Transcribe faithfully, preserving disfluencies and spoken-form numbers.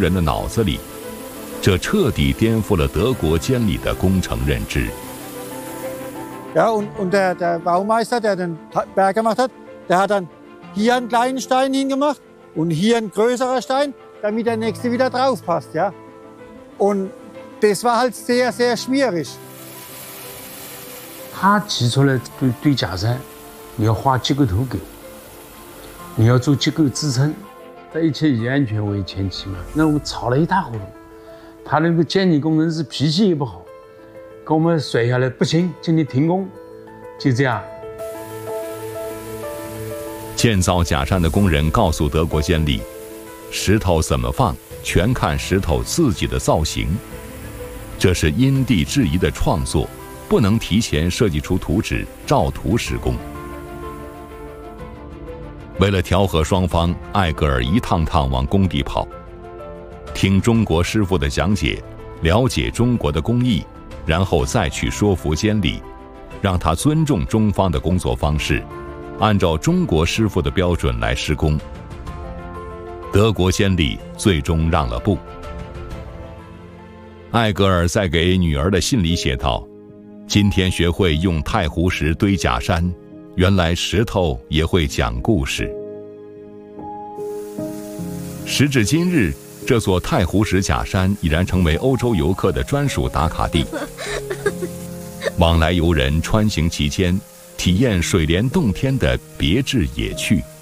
人的脑子里，这彻底颠覆了德国监理的工程认知。 Ja, und, und der, der Baumeister, der den Berg gemacht hat, der hat dann hier einen kleinen Stein hingemacht und hier ein größerer Stein, damit der nächste wieder drauf passt, ja. Und das war halt sehr, sehr schwierig. 他提出来对对假山，你要画结构图给，你要做结构支撑，这一切以安全为前提嘛。那我们吵了一塌糊涂。他那个监理工程师脾气也不好，跟我们甩下来，不行，今天停工，就这样。 建造假山的工人告诉德国监理，石头怎么放，全看石头自己的造型。这是因地制宜的创作，不能提前设计出图纸，照图施工。为了调和双方，艾格尔一趟趟往工地跑，听中国师傅的讲解，了解中国的工艺，然后再去说服监理，让他尊重中方的工作方式，按照中国师傅的标准来施工。德国监理最终让了步。艾格尔在给女儿的信里写道：今天学会用太湖石堆假山，原来石头也会讲故事。时至今日，这座太湖石假山已然成为欧洲游客的专属打卡地。往来游人穿行其间，体验水帘洞天的别致野趣。